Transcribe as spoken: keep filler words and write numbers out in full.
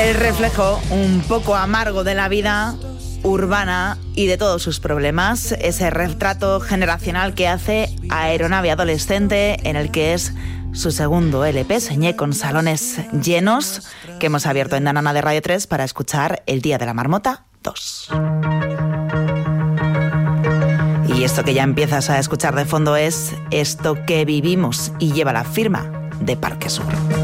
El reflejo un poco amargo de la vida urbana y de todos sus problemas. Ese retrato generacional que hace Aeronave Adolescente, en el que es su segundo L P, Soñé con salones llenos, que hemos abierto en Danana de Radio tres para escuchar El Día de la Marmota dos. Y esto que ya empiezas a escuchar de fondo es Esto que vivimos, y lleva la firma de Parque Sur.